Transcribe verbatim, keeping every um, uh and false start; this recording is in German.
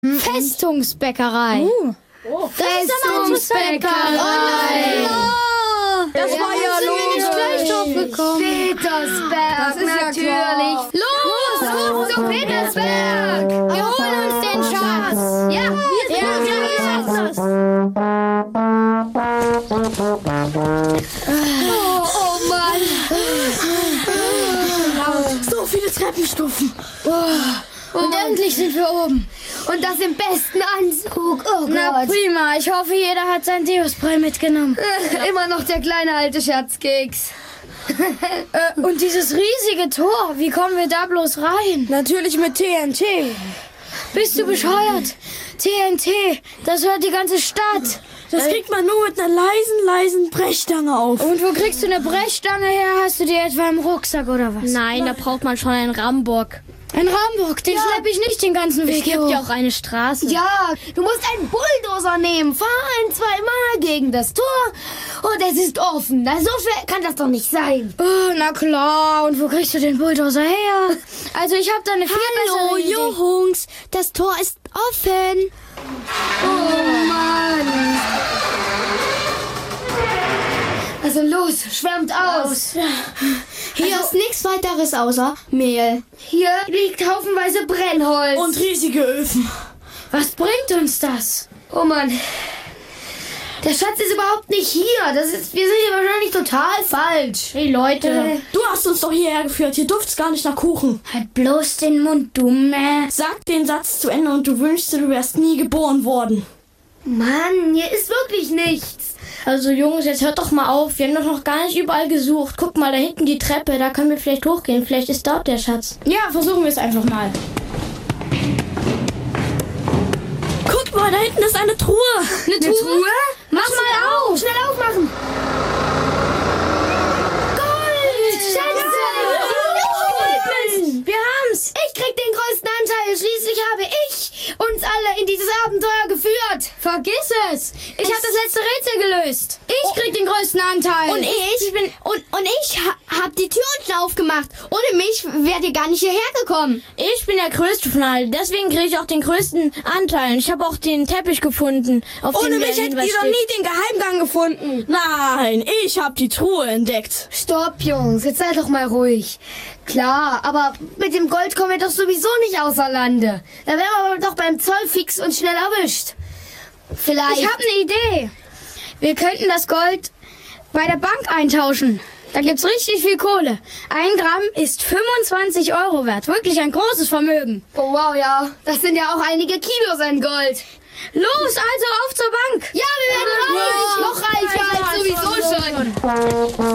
Festungsbäckerei. Uh. Oh. Festungsbäckerei. Oh, das ja, war ja sind wir nicht gleich drauf gekommen. Petersberg, das ist natürlich. Ja los, los zu Petersberg. Wir holen uns den Schatz. Ja, wir sind ja, ja, das. Oh, oh Mann. So viele Treppenstufen. Oh. Und endlich sind wir oben. Und das im besten Anzug. Oh Na Gott. prima, ich hoffe, jeder hat sein Deospray mitgenommen. Äh, immer noch der kleine alte Schatzkeks. äh, und dieses riesige Tor, wie kommen wir da bloß rein? Natürlich mit T N T. Bist du bescheuert? T N T, das hört die ganze Stadt. Das kriegt man nur mit einer leisen, leisen Brechstange auf. Und wo kriegst du eine Brechstange her? Hast du die etwa im Rucksack oder was? Nein, da braucht man schon einen Rambock. Ein Rambock, den Ja. schlepp ich nicht den ganzen Weg Es gibt hoch. ja auch eine Straße. Ja, du musst einen Bulldozer nehmen. Fahr ein, zweimal gegen das Tor und es ist offen. Na, so schwer kann das doch nicht sein. Oh, na klar, und wo kriegst du den Bulldozer her? Also ich hab da eine viel Hallo, bessere Idee. Jungs, das Tor ist offen. Oh Mann. Also los, schwärmt aus. Hier ist nichts weiteres außer Mehl. Hier liegt haufenweise Brennholz. Und riesige Öfen. Was bringt uns das? Oh Mann. Der Schatz ist überhaupt nicht hier. Das ist, wir sind hier wahrscheinlich total falsch. Hey Leute, Äh. Du hast uns doch hierher geführt. Hier dufft's gar nicht nach Kuchen. halt bloß den Mund, Dumme. Sag den Satz zu Ende und du wünschst dir, du wärst nie geboren worden. Mann, hier ist wirklich nichts. Also Jungs, jetzt hört doch mal auf. Wir haben doch noch gar nicht überall gesucht. Guck mal, da hinten die Treppe. Da können wir vielleicht hochgehen. Vielleicht ist dort der Schatz. Ja, versuchen wir es einfach mal. Guck mal, da hinten ist eine Truhe. Eine Truhe? Mach mal auf. Schnell aufmachen. Gold! Schätze! Wir haben's. Ich krieg den größten Anteil. Schließlich habe ich uns alle in dieses Abenteuer geführt. Vergiss es. Ich habe das letzte Rätsel gelöst. Ich krieg den größten Anteil. Und ich bin und, und ich ha, hab die Tür unten aufgemacht. Ohne mich wärt ihr gar nicht hierher gekommen. Ich bin der Größte von allen. Deswegen kriege ich auch den größten Anteil. Ich habe auch den Teppich gefunden. Auf Ohne dem mich der hättet Hinweis ihr doch steht. nie den Geheimgang gefunden. Nein, ich hab die Truhe entdeckt. Stopp, Jungs. Jetzt seid doch mal ruhig. Klar, aber mit dem Gold kommen wir doch sowieso nicht außer Lande. Da wären wir aber doch beim Zoll fix und schnell erwischt. Vielleicht. Ich habe eine Idee. Wir könnten das Gold bei der Bank eintauschen. Da gibt's richtig viel Kohle. Ein Gramm ist fünfundzwanzig Euro wert. Wirklich ein großes Vermögen. Oh wow, ja. Das sind ja auch einige Kilos an Gold. Los, also auf zur Bank. Ja, wir werden reich. Noch reicher als sowieso schon.